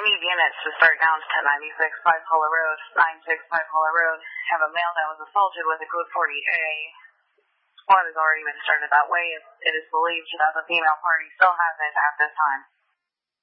need units to start down to 1096 5 Polo Road, 965 Polo Road. Have a male that was assaulted with a code 40A. Squad has already been started that way. It is believed that the female party still has it at this time.